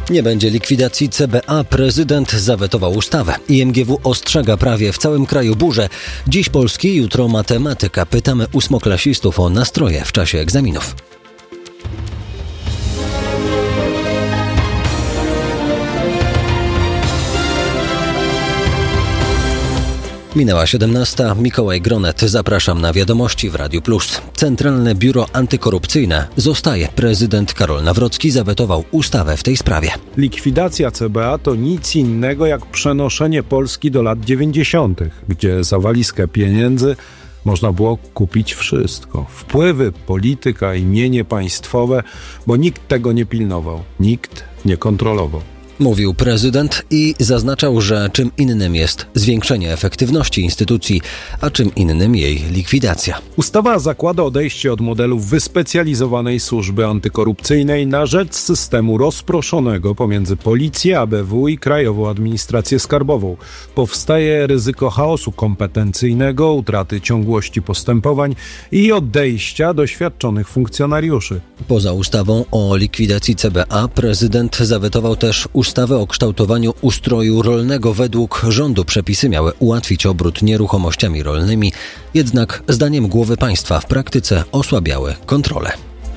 Nie będzie likwidacji CBA. Prezydent zawetował ustawę. IMGW ostrzega prawie w całym kraju burze. Dziś polski, jutro matematyka. Pytamy ósmoklasistów o nastroje w czasie egzaminów. Minęła 17. Mikołaj Gronet. Zapraszam na wiadomości w Radiu Plus. Centralne Biuro Antykorupcyjne zostaje. Prezydent Karol Nawrocki zawetował ustawę w tej sprawie. Likwidacja CBA to nic innego jak przenoszenie Polski do lat 90., gdzie za walizkę pieniędzy można było kupić wszystko. Wpływy, polityka i mienie państwowe, bo nikt tego nie pilnował, nikt nie kontrolował. Mówił prezydent i zaznaczał, że czym innym jest zwiększenie efektywności instytucji, a czym innym jej likwidacja. Ustawa zakłada odejście od modelu wyspecjalizowanej służby antykorupcyjnej na rzecz systemu rozproszonego pomiędzy Policję, ABW i Krajową Administrację Skarbową. Powstaje ryzyko chaosu kompetencyjnego, utraty ciągłości postępowań i odejścia doświadczonych funkcjonariuszy. Poza ustawą o likwidacji CBA prezydent zawetował też ustawę o kształtowaniu ustroju rolnego. Według rządu przepisy miały ułatwić obrót nieruchomościami rolnymi, jednak zdaniem głowy państwa w praktyce osłabiały kontrolę.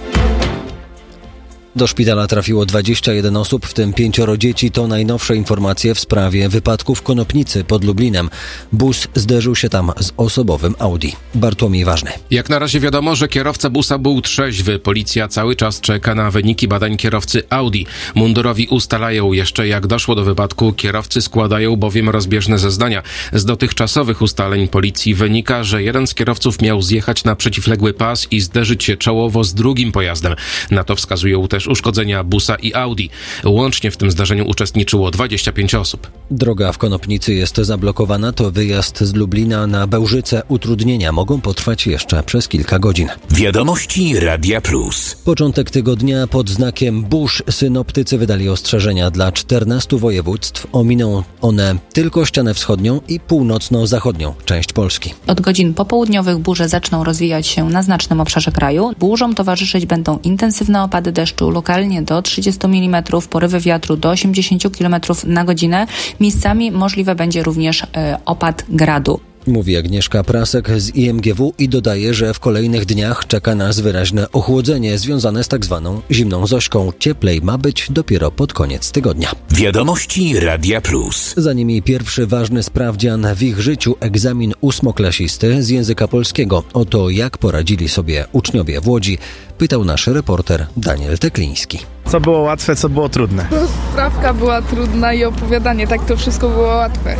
Do szpitala trafiło 21 osób, w tym 5 dzieci. To najnowsze informacje w sprawie wypadku w Konopnicy pod Lublinem. Bus zderzył się tam z osobowym Audi. Bartłomiej Ważny. Jak na razie wiadomo, że kierowca busa był trzeźwy. Policja cały czas czeka na wyniki badań kierowcy Audi. Mundurowi ustalają jeszcze, jak doszło do wypadku. Kierowcy składają bowiem rozbieżne zeznania. Z dotychczasowych ustaleń policji wynika, że jeden z kierowców miał zjechać na przeciwległy pas i zderzyć się czołowo z drugim pojazdem. Na to wskazują też uszkodzenia busa i Audi. Łącznie w tym zdarzeniu uczestniczyło 25 osób. Droga w Konopnicy jest zablokowana. To wyjazd z Lublina na Bełżyce. Utrudnienia mogą potrwać jeszcze przez kilka godzin. Wiadomości Radia Plus. Początek tygodnia pod znakiem burz. Synoptycy wydali ostrzeżenia dla 14 województw. Ominą one tylko ścianę wschodnią i północno-zachodnią część Polski. Od godzin popołudniowych burze zaczną rozwijać się na znacznym obszarze kraju. Burzom towarzyszyć będą intensywne opady deszczu, lokalnie do 30 mm, porywy wiatru do 80 km na godzinę. Miejscami możliwe będzie również opad gradu. Mówi Agnieszka Prasek z IMGW i dodaje, że w kolejnych dniach czeka nas wyraźne ochłodzenie związane z tak zwaną zimną Zośką. Cieplej ma być dopiero pod koniec tygodnia. Wiadomości Radia Plus. Za nimi pierwszy ważny sprawdzian w ich życiu, egzamin ósmoklasisty z języka polskiego. O to, jak poradzili sobie uczniowie w Łodzi, pytał nasz reporter Daniel Tekliński. Co było łatwe, co było trudne? Sprawka była trudna i opowiadanie, tak to wszystko było łatwe.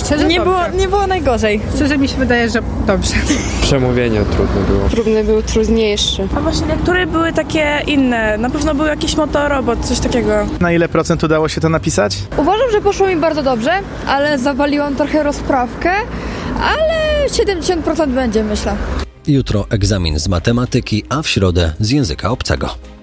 Nie było najgorzej. Szczerze mi się wydaje, że dobrze. Przemówienie trudne było. Próbny był trudniejszy. A właśnie niektóre były takie inne. Na pewno był jakiś motorobot, coś takiego. Na ile procent udało się to napisać? Uważam, że poszło mi bardzo dobrze, ale zawaliłam trochę rozprawkę, ale 70% będzie, myślę. Jutro egzamin z matematyki, a w środę z języka obcego.